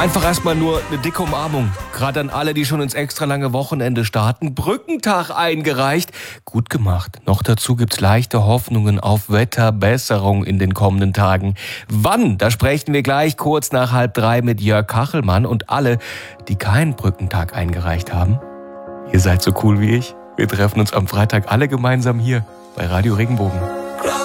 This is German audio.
Einfach erstmal nur eine dicke Umarmung. Gerade an alle, die schon ins extra lange Wochenende starten. Brückentag eingereicht. Gut gemacht. Noch dazu gibt's leichte Hoffnungen auf Wetterbesserung in den kommenden Tagen. Wann? Da sprechen wir gleich kurz nach 2:30 mit Jörg Kachelmann. Und alle, die keinen Brückentag eingereicht haben, ihr seid so cool wie ich. Wir treffen uns am Freitag alle gemeinsam hier bei Radio Regenbogen.